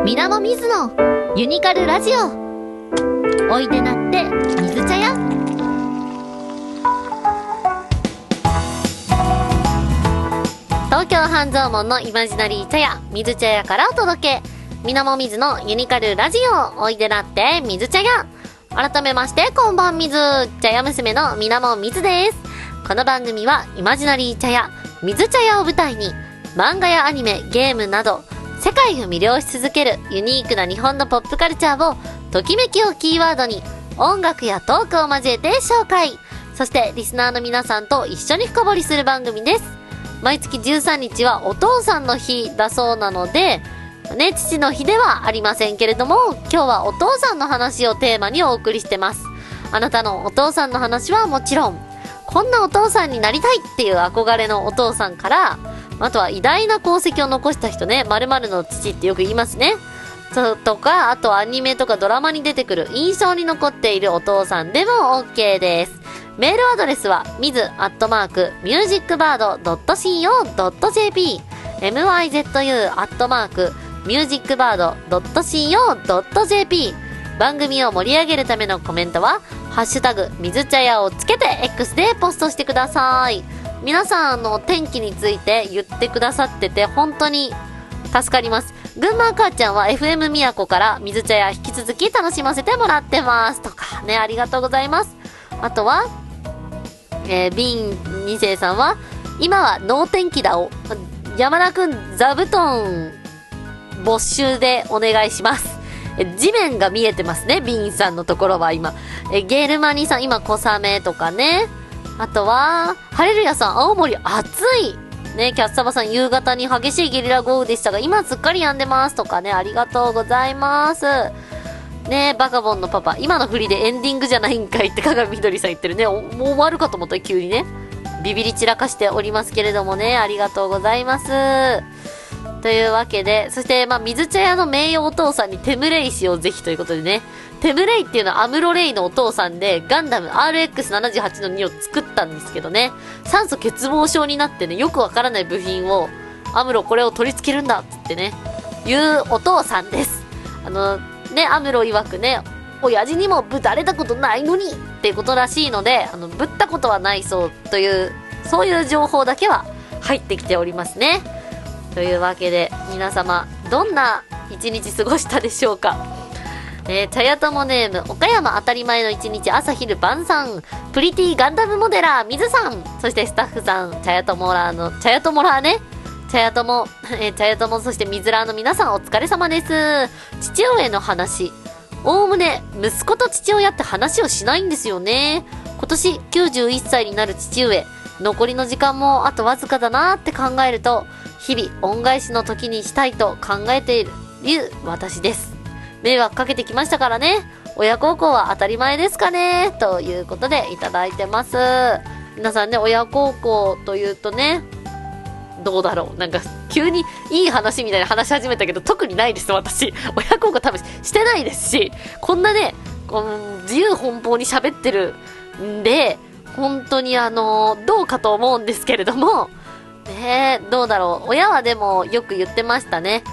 みなもみずのユニカルラジオ。おいでなって水茶屋。東京半蔵門のイマジナリー茶屋水茶屋からお届け。みなもみずのユニカルラジオ。おいでなって水茶屋。改めましてこんばんみず。茶屋娘のみなもみずです。この番組はイマジナリー茶屋水茶屋を舞台に漫画やアニメ、ゲームなど世界を魅了し続けるユニークな日本のポップカルチャーをときめきをキーワードに音楽やトークを交えて紹介。そしてリスナーの皆さんと一緒に深掘りする番組です。毎月13日はお父さんの日だそうなのでね、父の日ではありませんけれども、今日はお父さんの話をテーマにお送りしてます。あなたのお父さんの話はもちろん、こんなお父さんになりたいっていう憧れのお父さんから、あとは偉大な功績を残した人ね、〇〇の父ってよく言いますね。とか、あとアニメとかドラマに出てくる印象に残っているお父さんでも OK です。メールアドレスはmizu@musicbird.co.jp mizu@musicbird.co.jp 番組を盛り上げるためのコメントはハッシュタグ水茶屋をつけて X でポストしてください。皆さんの天気について言ってくださってて本当に助かります。群馬母ちゃんは FM 宮古から水茶屋引き続き楽しませてもらってますとかね、ありがとうございます。あとはビン2世さんは今は能天気だを山田くん座布団没収でお願いします。地面が見えてますね、ビンさんのところは今。ゲルマニさん今小雨とかね。あとはハレルヤさん青森暑いね。キャッサバさん夕方に激しいゲリラ豪雨でしたが今すっかり止んでますとかね、ありがとうございますね。バカボンのパパ今の振りでエンディングじゃないんかいって鏡みどりさん言ってるね。もう終わるかと思ったら急にねビビり散らかしておりますけれどもね、ありがとうございます。というわけで、そして水茶屋の名誉お父さんにテムレイ氏をぜひということでね、テムレイっていうのはアムロレイのお父さんでガンダム RX78 の2を作ったんですけどね、酸素欠乏症になってね、よくわからない部品をアムロこれを取り付けるんだっつってね言うお父さんです。アムロ曰くね、親父にもぶたれたことないのにっていうことらしいので、ぶったことはないそうというそういう情報だけは入ってきておりますね。というわけで皆様どんな一日過ごしたでしょうか。茶屋友ネーム岡山当たり前の一日朝昼晩さん、プリティガンダムモデラー水さん、そしてスタッフさん、茶屋友ラーの茶屋友ラーね、茶屋友そして水ラーの皆さんお疲れ様です。父親の話、おおむね息子と父親って話をしないんですよね。今年91歳になる父上、残りの時間もあとわずかだなって考えると日々恩返しの時にしたいと考えている私です。迷惑かけてきましたからね。親孝行は当たり前ですかね、ということでいただいてます。皆さんね、親孝行というとね、どうだろう、なんか急にいい話みたいな話し始めたけど特にないです。私親孝行多分してないですし、こんなね自由奔放に喋ってるんで本当にどうかと思うんですけれどもね。どうだろう、親はでもよく言ってましたね。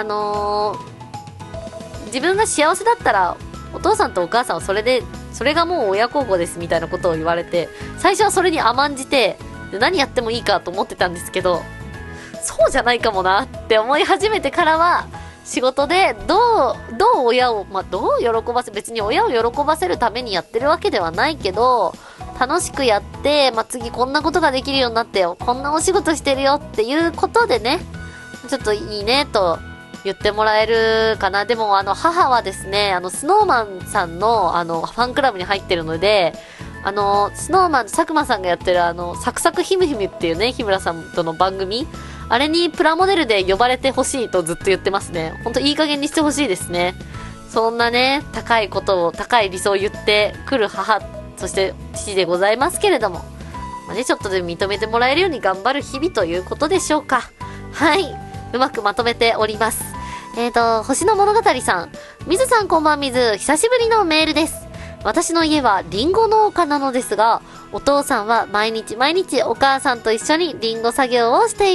自分が幸せだったらお父さんとお母さんはそれがもう親孝行ですみたいなことを言われて、最初はそれに甘んじて何やってもいいかと思ってたんですけど、そうじゃないかもなって思い始めてからは仕事でどう親をどう喜ばせ、別に親を喜ばせるためにやってるわけではないけど楽しくやって、次こんなことができるようになってよ、こんなお仕事してるよっていうことでね、ちょっといいねと言ってもらえるかな。でも母はですね、スノーマンさんのファンクラブに入ってるので、スノーマン佐久間さんがやってるサクサクヒムヒムっていうね、日村さんとの番組、あれにプラモデルで呼ばれてほしいとずっと言ってますね。ほんといい加減にしてほしいですね。そんなね、高い理想を言ってくる母、そして父でございますけれども、ちょっとでも認めてもらえるように頑張る日々ということでしょうか。はい、うまくまとめております。星の物語さん、水さんこんばんみず、久しぶりのメールです。私の家はリンゴ農家なのですが、お父さんは毎日お母さんと一緒にリンゴ作業をしています。